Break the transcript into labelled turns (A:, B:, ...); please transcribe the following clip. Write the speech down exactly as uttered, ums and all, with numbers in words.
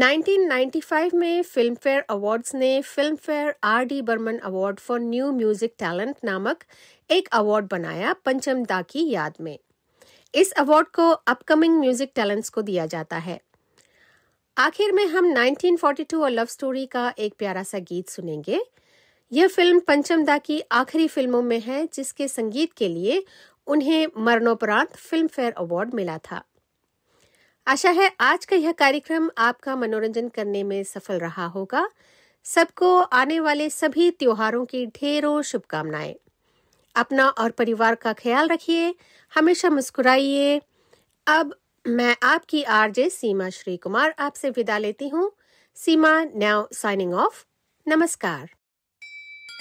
A: Nineteen ninety five में film fair awards ने film fair R D Burman award for new music talent नामक एक award बनाया पंचम दा की याद में। इस अवार्ड को अपकमिंग म्यूजिक टैलेंट्स को दिया जाता है। आखिर में हम नाइनटीन फोर्टी टू और लव स्टोरी का एक प्यारा सा गीत सुनेंगे। यह फिल्म पंचम दा की आखिरी फिल्मों में है जिसके संगीत के लिए उन्हें मरणोपरांत फिल्म फेयर अवार्ड मिला था। आशा है आज का यह कार्यक्रम आपका मनोरंजन करने में सफल रहा होगा। सबको आने वाले सभी त्योहारों की ढेरों शुभकामनाएं। अपना और परिवार का ख्याल रखिए, हमेशा मुस्कुराइए। अब मैं आपकी आरजे सीमा श्री कुमार आपसे विदा लेती हूँ। सीमा नाउ साइनिंग ऑफ। नमस्कार।